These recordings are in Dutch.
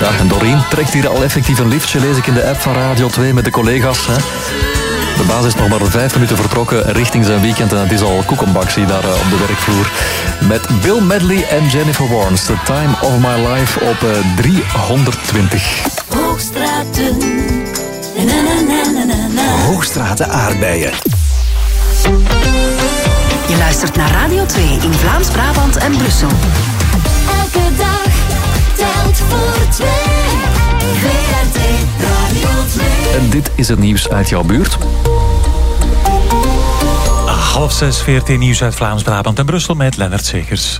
Ja, en Doreen trekt hier al effectief een liftje, lees ik in de app van Radio 2 met de collega's. Hè. De baas is nog maar 5 minuten vertrokken richting zijn weekend en het is al koekenbaksie daar op de werkvloer. Met Bill Medley en Jennifer Warnes. The Time of My Life op 320. Hoogstraten. Hoogstraten aardbeien. Je luistert naar Radio 2 in Vlaams-Brabant en Brussel. Elke dag telt voor 2. VRT Radio 2. En dit is het nieuws uit jouw buurt. 5:30 VRT Nieuws uit Vlaams-Brabant en Brussel met Lennart Segers.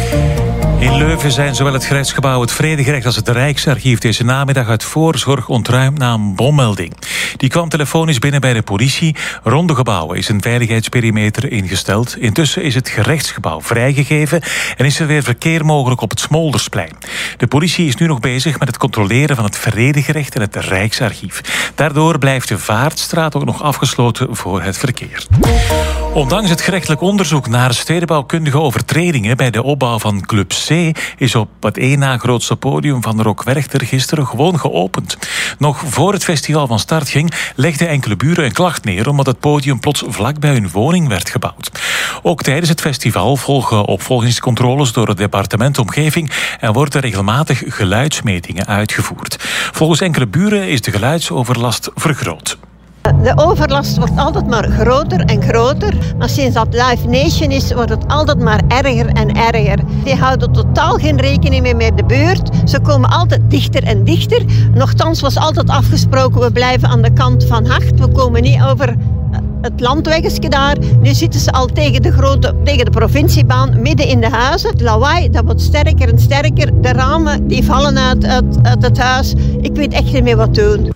In Leuven zijn zowel het gerechtsgebouw, het Vredegerecht als het Rijksarchief deze namiddag uit voorzorg ontruimd na een bommelding. Die kwam telefonisch binnen bij de politie. Rond de gebouwen is een veiligheidsperimeter ingesteld. Intussen is het gerechtsgebouw vrijgegeven en is er weer verkeer mogelijk op het Smoldersplein. De politie is nu nog bezig met het controleren van het Vredegerecht en het Rijksarchief. Daardoor blijft de Vaartstraat ook nog afgesloten voor het verkeer. Ondanks het gerechtelijk onderzoek naar stedenbouwkundige overtredingen bij de opbouw van Club C is op het één na grootste podium van Rock Werchter gisteren gewoon geopend. Nog voor het festival van start ging, legden enkele buren een klacht neer omdat het podium plots vlak bij hun woning werd gebouwd. Ook tijdens het festival volgen opvolgingscontroles door het departement Omgeving en worden regelmatig geluidsmetingen uitgevoerd. Volgens enkele buren is de geluidsoverlast vergroot. De overlast wordt altijd maar groter en groter. Maar sinds dat Live Nation is, wordt het altijd maar erger en erger. Die houden totaal geen rekening meer met de buurt. Ze komen altijd dichter en dichter. Nochtans was altijd afgesproken, we blijven aan de kant van Hacht. We komen niet over het landweggesje daar. Nu zitten ze al tegen de provinciebaan, midden in de huizen. Het lawaai, dat wordt sterker en sterker. De ramen, die vallen uit het huis. Ik weet echt niet meer wat doen.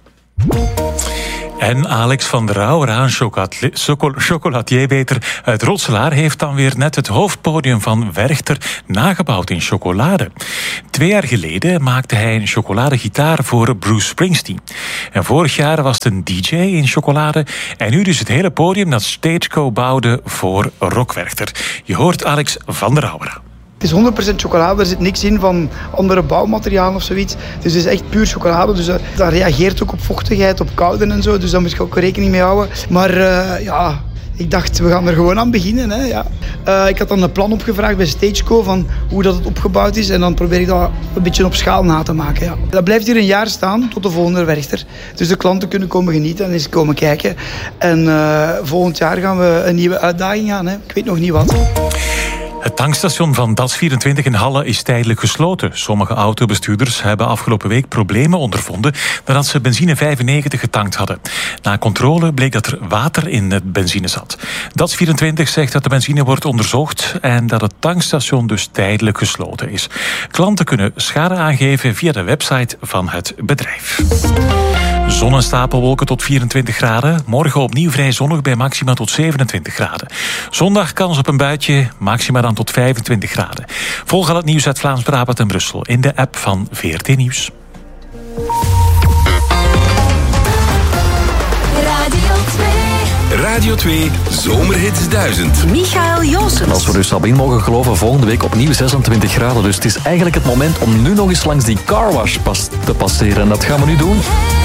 En Alex van der Rauwera, chocolatier uit Rotselaar, heeft dan weer net het hoofdpodium van Werchter nagebouwd in chocolade. 2 jaar geleden maakte hij een chocoladegitaar voor Bruce Springsteen. En vorig jaar was het een DJ in chocolade. En nu dus het hele podium dat Stageco bouwde voor Rock Werchter. Je hoort Alex van der Rauwera. Het is 100% chocolade, er zit niks in van andere bouwmaterialen of zoiets. Dus het is echt puur chocolade, dus dat reageert ook op vochtigheid, op koude en zo. Dus daar moet je ook rekening mee houden. Maar ik dacht, we gaan er gewoon aan beginnen. Hè, ja. Ik had dan een plan opgevraagd bij Stageco van hoe dat het opgebouwd is. En dan probeer ik dat een beetje op schaal na te maken. Ja. Dat blijft hier een jaar staan tot de volgende Werchter. Dus de klanten kunnen komen genieten en eens komen kijken. En volgend jaar gaan we een nieuwe uitdaging aan. Hè. Ik weet nog niet wat. Het tankstation van DAS24 in Halle is tijdelijk gesloten. Sommige autobestuurders hebben afgelopen week problemen ondervonden nadat ze benzine 95 getankt hadden. Na controle bleek dat er water in het benzine zat. DAS24 zegt dat de benzine wordt onderzocht en dat het tankstation dus tijdelijk gesloten is. Klanten kunnen schade aangeven via de website van het bedrijf. Zon en stapelwolken tot 24 graden. Morgen opnieuw vrij zonnig bij maxima tot 27 graden. Zondag kans op een buitje, maxima dan tot 25 graden. Volg al het nieuws uit Vlaams-Brabant en Brussel in de app van VRT Nieuws. Radio 2 Zomerhits 1000. Michael Joosens. En als we dus Sabine mogen geloven, volgende week opnieuw 26 graden. Dus het is eigenlijk het moment om nu nog eens langs die carwash te passeren. En dat gaan we nu doen.